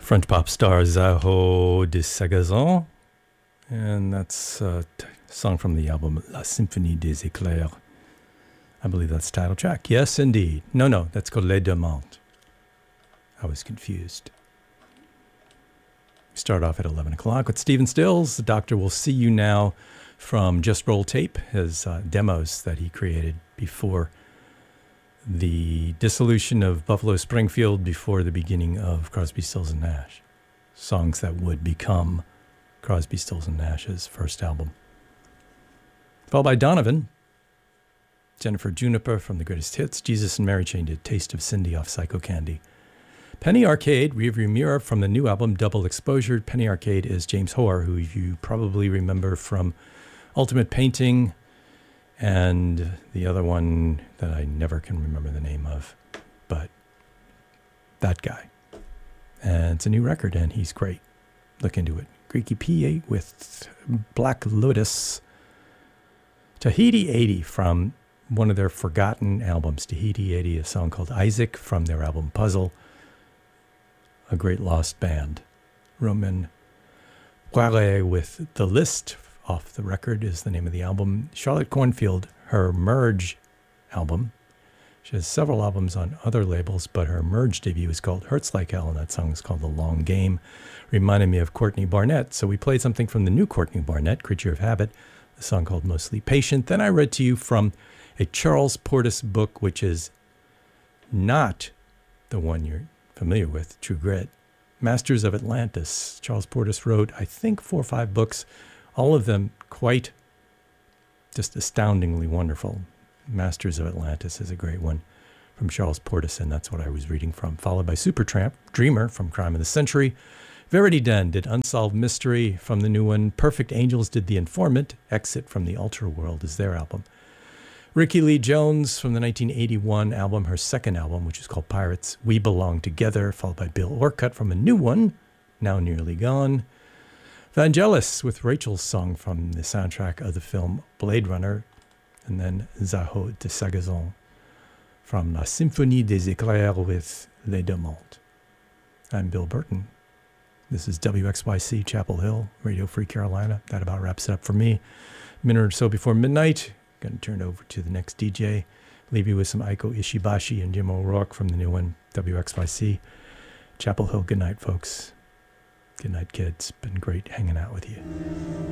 French pop star Zaho de Sagazan, and that's a song from the album La Symphonie des Éclairs. I believe that's the title track. Yes, indeed. No, that's called Les Demandes. I was confused. We start off at 11 o'clock with Stephen Stills. The Doctor Will See You Now from Just Roll Tape, his demos that he created before the dissolution of Buffalo Springfield, before the beginning of Crosby, Stills and Nash. Songs that would become Crosby, Stills and Nash's first album. Followed by Donovan, Jennifer Juniper from The Greatest Hits, Jesus and Mary Chain did Taste of Cindy off Psycho Candy. Penny Arcade, Rearview Mirror from the new album Double Exposure. Penny Arcade is James Hoare, who you probably remember from Ultimate Painting, and the other one that I never can remember the name of, but that guy. And it's a new record, and he's great. Look into it. Greeky P8 with Black Lotus. Tahiti 80 from one of their forgotten albums. Tahiti 80, a song called Isaac from their album Puzzle. A great lost band. Roman Poiret with The List off the record is the name of the album. Charlotte Cornfield, her Merge album. She has several albums on other labels, but her Merge debut is called Hurts Like Hell, and that song is called The Long Game. Reminded me of Courtney Barnett, so we played something from the new Courtney Barnett, Creature of Habit, a song called Mostly Patient. Then I read to you from a Charles Portis book, which is not the one you're familiar with, True Grit. Masters of Atlantis. Charles Portis wrote, I think, 4 or 5 books, all of them quite just astoundingly wonderful. Masters of Atlantis is a great one from Charles Portis, and that's what I was reading from. Followed by Supertramp, Dreamer from Crime of the Century. Verity Den did Unsolved Mystery from the new one. Perfect Angels did The Informant. Exit from the Ultra World is their album. Ricky Lee Jones from the 1981 album, her second album, which is called Pirates, We Belong Together, followed by Bill Orcutt from a new one, now nearly gone. Vangelis with Rachel's song from the soundtrack of the film Blade Runner, and then Zaho de Sagazan from La Symphonie des Éclairs with Les Demandes. I'm Bill Burton. This is WXYC Chapel Hill, Radio Free Carolina. That about wraps it up for me. A minute or so before midnight, going to turn over to the next DJ. Leave you with some Aiko Ishibashi and Jim O'Rourke from the new one, WXYC Chapel Hill. Good night, folks. Good night, kids. Been great hanging out with you.